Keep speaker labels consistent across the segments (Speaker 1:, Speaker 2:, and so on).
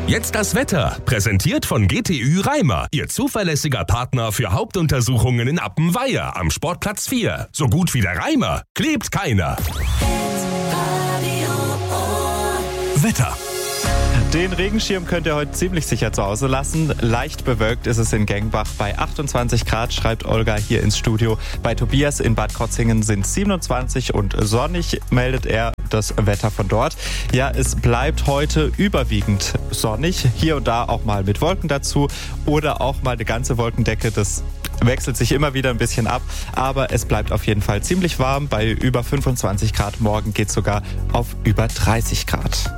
Speaker 1: Jetzt das Wetter, präsentiert von GTÜ Reimer, Ihr zuverlässiger Partner für Hauptuntersuchungen in Appenweier am Sportplatz 4. So gut wie der Reimer klebt keiner. Wetter.
Speaker 2: Den Regenschirm könnt ihr heute ziemlich sicher zu Hause lassen. Leicht bewölkt ist es in Gengbach bei 28 Grad, schreibt Olga hier ins Studio. Bei Tobias in Bad Krotzingen sind 27 und sonnig, meldet er das Wetter von dort. Ja, es bleibt heute überwiegend sonnig, hier und da auch mal mit Wolken dazu oder auch mal eine ganze Wolkendecke. Das wechselt sich immer wieder ein bisschen ab, aber es bleibt auf jeden Fall ziemlich warm. Bei über 25 Grad, morgen geht es sogar auf über 30 Grad.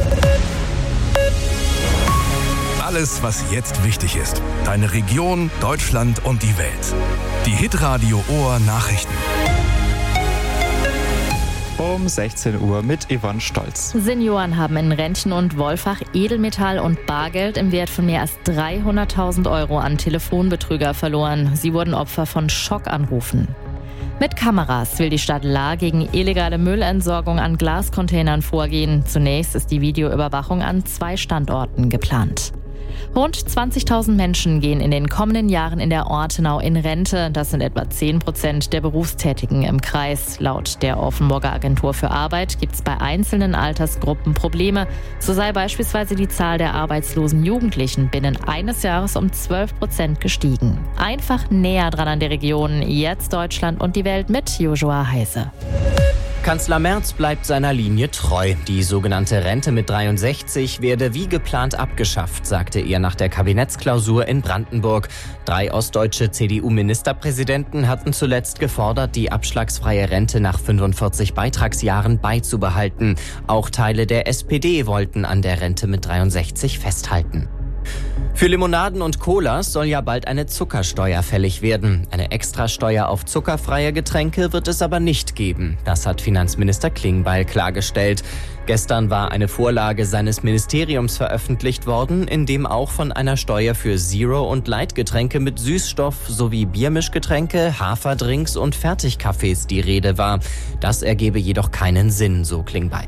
Speaker 1: Alles, was jetzt wichtig ist. Deine Region, Deutschland und die Welt. Die Hitradio Ohr Nachrichten.
Speaker 2: Um 16 Uhr mit Yvonne Stolz.
Speaker 3: Senioren haben in Rentchen und Wolfach Edelmetall und Bargeld im Wert von mehr als 300.000 Euro an Telefonbetrüger verloren. Sie wurden Opfer von Schockanrufen. Mit Kameras will die Stadt Lahr gegen illegale Müllentsorgung an Glascontainern vorgehen. Zunächst ist die Videoüberwachung an 2 Standorten geplant. Rund 20.000 Menschen gehen in den kommenden Jahren in der Ortenau in Rente. Das sind etwa 10% der Berufstätigen im Kreis. Laut der Offenburger Agentur für Arbeit gibt es bei einzelnen Altersgruppen Probleme. So sei beispielsweise die Zahl der arbeitslosen Jugendlichen binnen eines Jahres um 12% gestiegen. Einfach näher dran an der Region. Jetzt Deutschland und die Welt mit Joshua Heise.
Speaker 4: Kanzler Merz bleibt seiner Linie treu. Die sogenannte Rente mit 63 werde wie geplant abgeschafft, sagte er nach der Kabinettsklausur in Brandenburg. 3 ostdeutsche CDU-Ministerpräsidenten hatten zuletzt gefordert, die abschlagsfreie Rente nach 45 Beitragsjahren beizubehalten. Auch Teile der SPD wollten an der Rente mit 63 festhalten. Für Limonaden und Colas soll ja bald eine Zuckersteuer fällig werden. Eine Extrasteuer auf zuckerfreie Getränke wird es aber nicht geben. Das hat Finanzminister Klingbeil klargestellt. Gestern war eine Vorlage seines Ministeriums veröffentlicht worden, in dem auch von einer Steuer für Zero- und Light-Getränke mit Süßstoff sowie Biermischgetränke, Haferdrinks und Fertigkaffees die Rede war. Das ergebe jedoch keinen Sinn, so Klingbeil.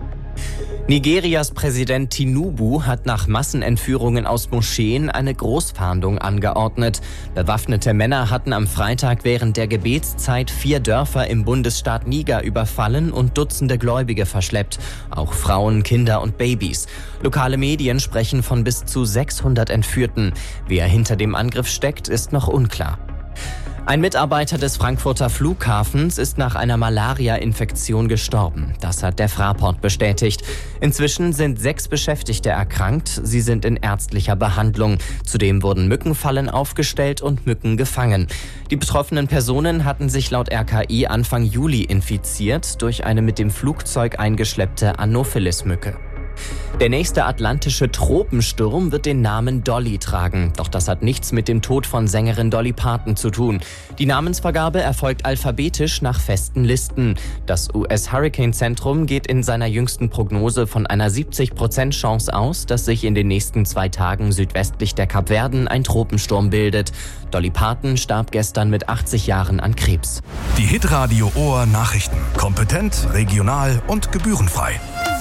Speaker 4: Nigerias Präsident Tinubu hat nach Massenentführungen aus Moscheen eine Großfahndung angeordnet. Bewaffnete Männer hatten am Freitag während der Gebetszeit 4 Dörfer im Bundesstaat Niger überfallen und Dutzende Gläubige verschleppt. Auch Frauen, Kinder und Babys. Lokale Medien sprechen von bis zu 600 Entführten. Wer hinter dem Angriff steckt, ist noch unklar. Ein Mitarbeiter des Frankfurter Flughafens ist nach einer Malaria-Infektion gestorben. Das hat der Fraport bestätigt. Inzwischen sind 6 Beschäftigte erkrankt. Sie sind in ärztlicher Behandlung. Zudem wurden Mückenfallen aufgestellt und Mücken gefangen. Die betroffenen Personen hatten sich laut RKI Anfang Juli infiziert durch eine mit dem Flugzeug eingeschleppte Anopheles-Mücke. Der nächste atlantische Tropensturm wird den Namen Dolly tragen. Doch das hat nichts mit dem Tod von Sängerin Dolly Parton zu tun. Die Namensvergabe erfolgt alphabetisch nach festen Listen. Das US-Hurricane-Zentrum geht in seiner jüngsten Prognose von einer 70% Chance aus, dass sich in den nächsten 2 Tagen südwestlich der Kapverden ein Tropensturm bildet. Dolly Parton starb gestern mit 80 Jahren an Krebs.
Speaker 1: Die Hitradio Ohr Nachrichten. Kompetent, regional und gebührenfrei.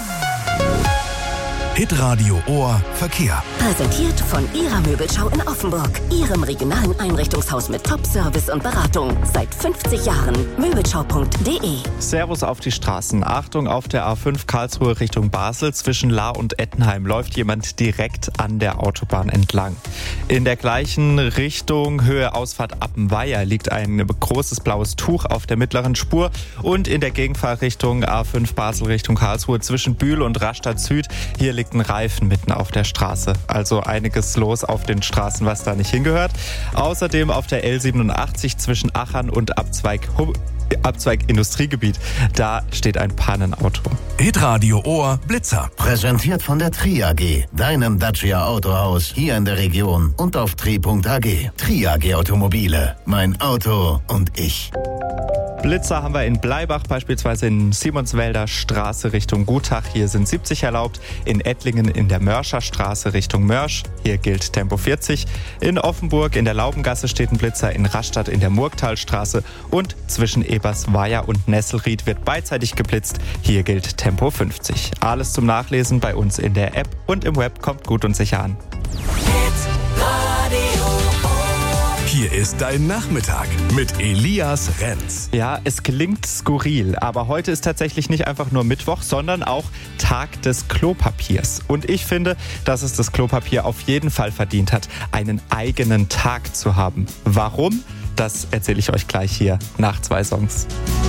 Speaker 1: Hitradio Ohr Verkehr.
Speaker 5: Präsentiert von Ihrer Möbelschau in Offenburg. Ihrem regionalen Einrichtungshaus mit Top-Service und Beratung. Seit 50 Jahren. Möbelschau.de.
Speaker 2: Servus auf die Straßen. Achtung, auf der A5 Karlsruhe Richtung Basel. Zwischen Lahr und Ettenheim läuft jemand direkt an der Autobahn entlang. In der gleichen Richtung, Höhe Ausfahrt Appenweier, liegt ein großes blaues Tuch auf der mittleren Spur. Und in der Gegenfahrrichtung A5 Basel Richtung Karlsruhe zwischen Bühl und Rastatt Süd. Hier liegt ein Reifen mitten auf der Straße. Also einiges los auf den Straßen, was da nicht hingehört. Außerdem auf der L87 zwischen Achern und Abzweig Industriegebiet. Da steht ein Pannenauto.
Speaker 1: Hitradio Ohr Blitzer.
Speaker 6: Präsentiert von der Tri AG, deinem Dacia Autohaus hier in der Region und auf tri.ag. Tri AG Automobile. Mein Auto und ich.
Speaker 2: Blitzer haben wir in Bleibach, beispielsweise in Simonswälder Straße Richtung Gutach. Hier sind 70 erlaubt. In Ettlingen in der Mörscher Straße Richtung Mörsch. Hier gilt Tempo 40. In Offenburg in der Laubengasse steht ein Blitzer. In Rastatt in der Murgtalstraße. Und zwischen Ebersweier und Nesselried wird beidseitig geblitzt. Hier gilt Tempo 50. Alles zum Nachlesen bei uns in der App und im Web. Kommt gut und sicher an.
Speaker 1: Hier ist dein Nachmittag mit Elias Renz.
Speaker 2: Ja, es klingt skurril, aber heute ist tatsächlich nicht einfach nur Mittwoch, sondern auch Tag des Klopapiers. Und ich finde, dass es das Klopapier auf jeden Fall verdient hat, einen eigenen Tag zu haben. Warum? Das erzähle ich euch gleich hier nach 2 Songs.